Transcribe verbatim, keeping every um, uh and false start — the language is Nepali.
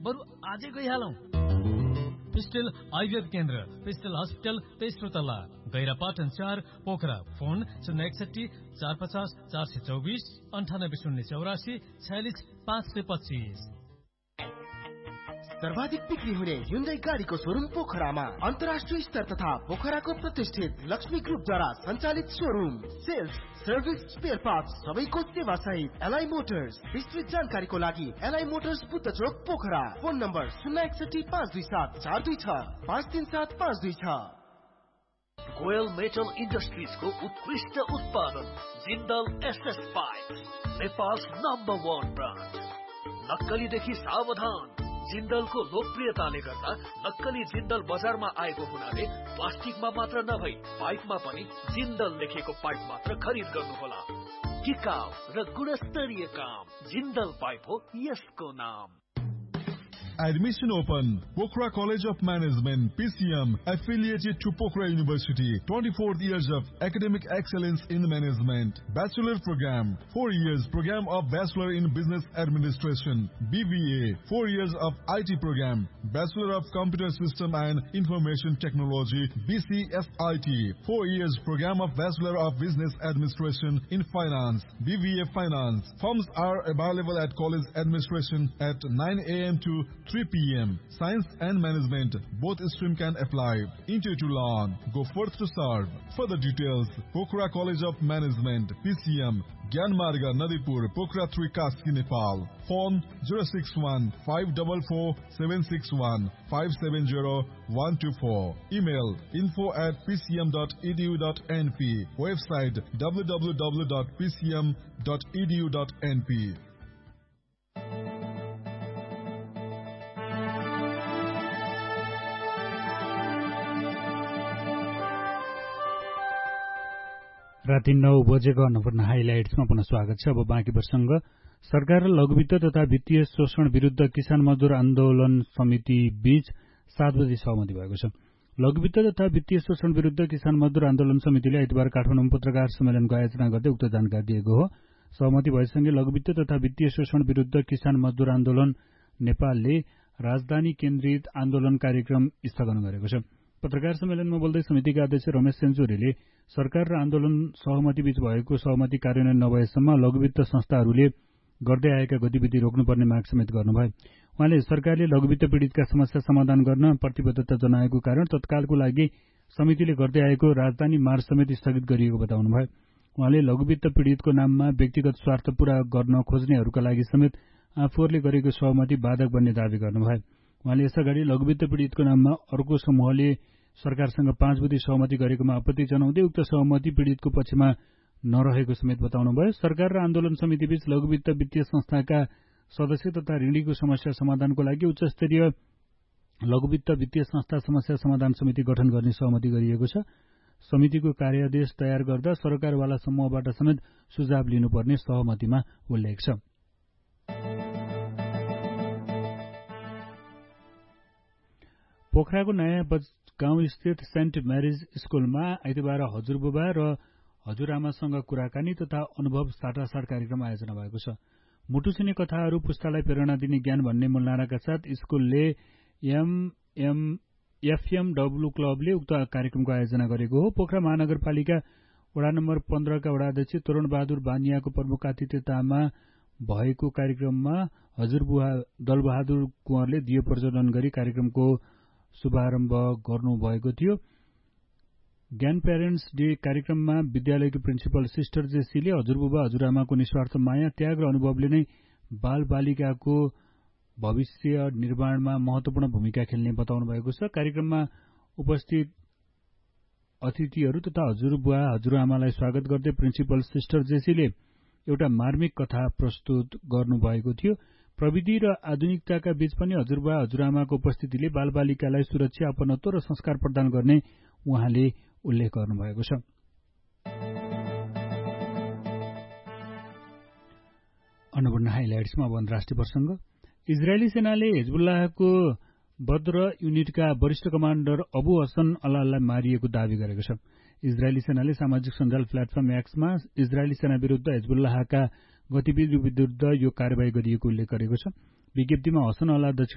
बरु आजै गइहालौं। पिस्टल आयुर्वेद केन्द्र, पिस्टल हस्पिटल, तेस्रो तल्ला, गैरापाटन चार, पोखरा। फोन शून्य एकसठी चार पचास चार सय चौबिस अन्ठानब्बे शून्य चौरासी छयालिस पाँच सय पच्चिस। सर्वाधिक बिक्री हुने ह्युन्डाई गाडीको सोरुम पोखरामा अन्तर्राष्ट्रिय स्तर तथा पोखराको प्रतिष्ठित लक्ष्मी ग्रुपद्वारा सञ्चालित showroom. Sales, service, spare parts सबैको सेवा सहित एलआई मोटर्स। विस्तृत जानकारीको लागि एलआई मोटर्स बुद्ध चोक पोखरा। फोन नम्बर शून्य एकसठी पाँच दुई सात चार दुई छ पाँच तीन सात पाँच दुई छ। गोयल मेटल इन्डस्ट्रिजको उत्कृष्ट उत्पादन Jindal SS pipe, Nepal number one brand. नक्कलीदेखि सावधान। जिन्दलको लोकप्रियताले गर्दा नक्कली जिन्दल बजारमा आएको हुनाले प्लास्टिकमा मात्र नभई पाइपमा पनि जिन्दल लेखेको पाइप मात्र खरिद गर्नुहोला। टिकाउ र गुणस्तरीय काम जिन्दल पाइप हो यसको नाम। Admission open. Pokhara College of Management, P C M, affiliated to Pokhara University. twenty-four years of academic excellence in management. Bachelor program, four years program of Bachelor in Business Administration. B B A, four years of I T program. Bachelor of Computer System and Information Technology, B C S I T. four years program of Bachelor of Business Administration in Finance, B B A Finance. Forms are available at College Administration at nine A M to three P M Science and Management, both stream can apply. Interview to learn. Go forth to serve. Further details, Pokhara College of Management, P C M, Gyanmarga, Nadipur, Pokhara three, Kaski, Nepal. Phone zero six one five four four seven six one five seven zero one two four. Email info at p c m dot e d u dot n p. Website w w w dot p c m dot e d u dot n p. राति नौ बजेको अन्नपूर्ण हाइलाइट्समा पुनः स्वागत छ। अब बाँकी प्रसंग। सरकार र लघुवित्त तथा वित्तीय शोषण विरुद्ध किसान मजदुर आन्दोलन समिति बीच सात बजे सहमति भएको छ। लघुवित्त तथा वित्तीय शोषण विरुद्ध किसान मजदुर आन्दोलन समितिले आइतबार काठमाडौँमा पत्रकार सम्मेलनको आयोजना गर्दै उक्त जानकारी दिएको हो। सहमति भएसँगै लघुवित्त तथा वित्तीय शोषण विरुद्ध किसान मजदुर आन्दोलन नेपालले राजधानी केन्द्रित आन्दोलन कार्यक्रम स्थगन गरेको छ। पत्रकार सम्मेलनमा बोल्दै समितिका अध्यक्ष रमेश सेन्चुरीले सरकार र आन्दोलन सहमति बीच भएको सहमति कार्यान्वयन नभएसम्म लघुवित्त संस्थाहरूले गर्दै आएका गतिविधि रोक्नुपर्ने माग समेत गर्नुभयो। उहाँले सरकारले लघुवित्त पीडितका समस्या समाधान गर्न प्रतिबद्धता जनाएको कारण तत्कालको लागि समितिले गर्दै आएको राजधानी मार्च समेत स्थगित गरिएको बताउनुभयो। उहाँले लघुवित्त पीडितको नाममा व्यक्तिगत स्वार्थ पूरा गर्न खोज्नेहरूका लागि समेत आफूहरूले गरेको सहमति बाधक बन्ने दावी गर्नुभयो। उहाँले यसअगाडि लघुवित्त पीडितको नाममा अर्को समूहले सरकारसँग पाँच बुँदे सहमति गरेकोमा आपत्ति जनाउँदै उक्त सहमति पीडितको पक्षमा नरहेको समेत बताउनुभयो। सरकार र आन्दोलन समितिबीच लघुवित्त वित्तीय संस्थाका सदस्य तथा ऋणीको समस्या समाधानको लागि उच्चस्तरीय लघुवित्त वित्तीय संस्था समस्या समाधान समिति गठन गर्ने सहमति गरिएको छ। समितिको कार्यादेश तयार गर्दा सरकारवाला समूहबाट समेत सुझाव लिनुपर्ने सहमतिमा उल्लेख छ। पोखराको नयाँ गाउँ स्थित सेन्ट म्यारिज स्कूलमा आइतबार हजुरबुबा र हजुरआमासँग कुराकानी तथा अनुभव साटासाट कार्यक्रम आयोजना भएको छ। मुटुछिने कथाहरू पुस्तालाई प्रेरणा दिने ज्ञान भन्ने मूलनाराका साथ स्कूलले एमएम एफएमडब्ल्यू क्लबले उक्त कार्यक्रमको आयोजना गरेको हो। पोखरा महानगरपालिका वडा नम्बर पन्ध्रका वडाध्यक्ष तोरणबहादुर बानियाको प्रमुख आतिथ्यतामा भएको कार्यक्रममा हजुरबुवा दलबहादुर कुँवरले दियो प्रज्वलन गरी कार्यक्रमको शुभारम्भ गर्नुभएको थियो। ज्ञान प्यारेन्ट्स डे कार्यक्रममा विद्यालयको प्रिन्सिपल सिस्टर जेसीले हजुरबुबा हजुरआमाको निस्वार्थ माया, त्याग र अनुभवले नै बाल बालिकाको भविष्य निर्माणमा महत्वपूर्ण भूमिका खेल्ने बताउनु भएको छ। कार्यक्रममा उपस्थित अतिथिहरू तथा हजुरबुवा हजुरआमालाई स्वागत गर्दै प्रिन्सिपल सिस्टर जेसीले एउटा मार्मिक कथा प्रस्तुत गर्नुभएको थियो। प्रविधि र आधुनिकताका बीच पनि हजुरबुवा हजुरआमाको उपस्थितिले बालबालिकालाई सुरक्षा, अपनत्व र संस्कार प्रदान गर्ने उहाँले उल्लेख गर्नुभएको छ। अन्नपूर्ण हाइलाइट्समा अब अन्तर्राष्ट्रिय प्रसंग। इजरायली सेनाले हिजबुल्लाहको बद्र युनिटका वरिष्ठ कमाण्डर अबु हसन अलाललाई मारिएको दावी गरेको छ। इजरायली सेनाले सामाजिक सञ्जाल प्लेटफर्म एक्समा इजरायली सेना विरुद्ध हिजबुल्लाहका गतिविधि विरुद्ध यो कार्यवाही गरिएको उल्लेख गरेको छ। विज्ञप्तिमा हसन अल्लाह